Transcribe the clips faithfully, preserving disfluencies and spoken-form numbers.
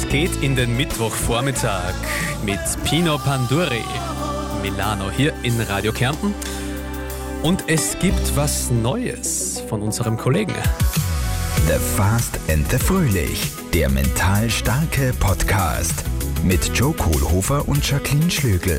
Es geht in den Mittwochvormittag mit Pino Panduri, Milano hier in Radio Kärnten. Und es gibt was Neues von unserem Kollegen. The Fast and the Fröhlich, der mental starke Podcast mit Joe Kohlhofer und Jacqueline Schlögl.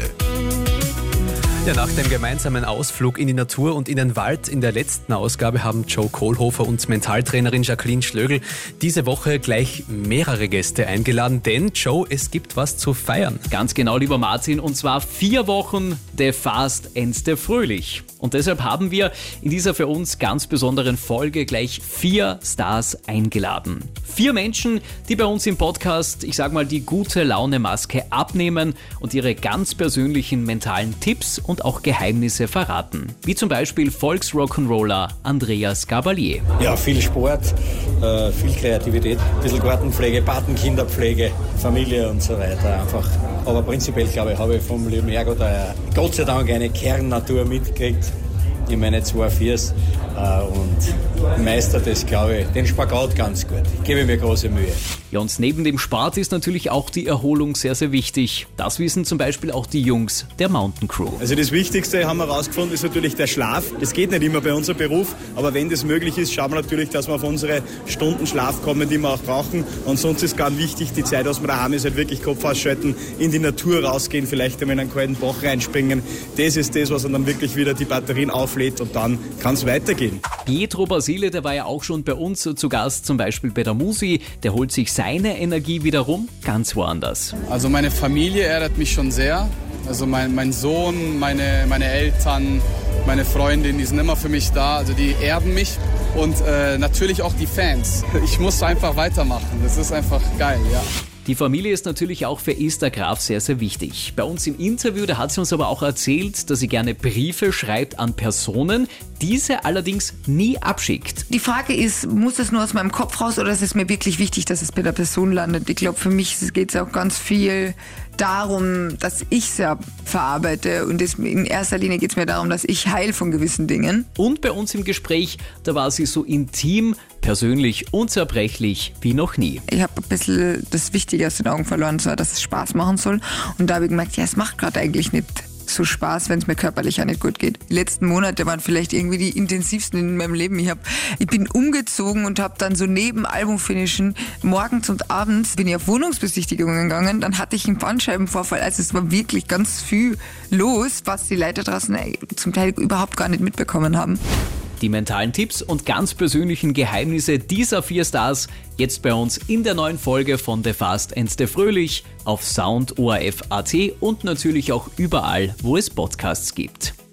Ja, nach dem gemeinsamen Ausflug in die Natur und in den Wald in der letzten Ausgabe haben Joe Kohlhofer und Mentaltrainerin Jacqueline Schlögl diese Woche gleich mehrere Gäste eingeladen, denn Joe, es gibt was zu feiern. Ganz genau, lieber Martin, und zwar vier Wochen The Fast and the Fröhlich. Und deshalb haben wir in dieser für uns ganz besonderen Folge gleich vier Stars eingeladen. Vier Menschen, die bei uns im Podcast, ich sag mal, die gute Laune-Maske abnehmen und ihre ganz persönlichen mentalen Tipps und auch Geheimnisse verraten. Wie zum Beispiel Volksrock'n'Roller Andreas Gabalier. Ja, viel Sport, äh, viel Kreativität, ein bisschen Gartenpflege, Patenkinderpflege, Familie und so weiter einfach. Aber prinzipiell, glaube ich, habe ich vom lieben Ergot Gott sei Dank eine Kernnatur mitgekriegt in meine zwei Viers äh, und meister das, glaube ich, den Spagat ganz gut. Ich gebe mir große Mühe. Ja, und neben dem Sport ist natürlich auch die Erholung sehr, sehr wichtig. Das wissen zum Beispiel auch die Jungs der Mountain Crew. Also das Wichtigste, haben wir herausgefunden, ist natürlich der Schlaf. Das geht nicht immer bei unserem Beruf, aber wenn das möglich ist, schauen wir natürlich, dass wir auf unsere Stunden Schlaf kommen, die wir auch brauchen. Und sonst ist ganz wichtig, die Zeit, was wir daheim ist, halt wirklich Kopf ausschalten, in die Natur rausgehen, vielleicht einmal in einen kalten Bach reinspringen. Das ist das, was dann wirklich wieder die Batterien auflädt und dann kann es weitergehen. Pietro Basile, der war ja auch schon bei uns zu Gast, zum Beispiel bei der Musi. Der holt sich seine Energie wiederum ganz woanders. Also meine Familie ärgert mich schon sehr. Also mein, mein Sohn, meine, meine Eltern, meine Freundin, die sind immer für mich da. Also die erden mich und äh, natürlich auch die Fans. Ich muss einfach weitermachen. Das ist einfach geil, ja. Die Familie ist natürlich auch für Esther Graf sehr, sehr wichtig. Bei uns im Interview, da hat sie uns aber auch erzählt, dass sie gerne Briefe schreibt an Personen, diese allerdings nie abschickt. Die Frage ist, muss es nur aus meinem Kopf raus oder ist es mir wirklich wichtig, dass es bei der Person landet? Ich glaube, für mich geht es auch ganz viel darum, dass ich es ja verarbeite und es, in erster Linie geht es mir darum, dass ich heil von gewissen Dingen. Und bei uns im Gespräch, da war sie so intim, persönlich, unzerbrechlich wie noch nie. Ich habe ein bisschen das Wichtige aus den Augen verloren, zwar, dass es Spaß machen soll. Und da habe ich gemerkt, ja, es macht gerade eigentlich nicht so Spaß, wenn es mir körperlich auch nicht gut geht. Die letzten Monate waren vielleicht irgendwie die intensivsten in meinem Leben. Ich, hab, ich bin umgezogen und habe dann so neben Albumfinishen morgens und abends bin ich auf Wohnungsbesichtigungen gegangen. Dann hatte ich einen Bandscheibenvorfall. Also es war wirklich ganz viel los, was die Leute draußen zum Teil überhaupt gar nicht mitbekommen haben. Die mentalen Tipps und ganz persönlichen Geheimnisse dieser vier Stars jetzt bei uns in der neuen Folge von The Fast and the Fröhlich auf Sound O R F Punkt A T und natürlich auch überall, wo es Podcasts gibt.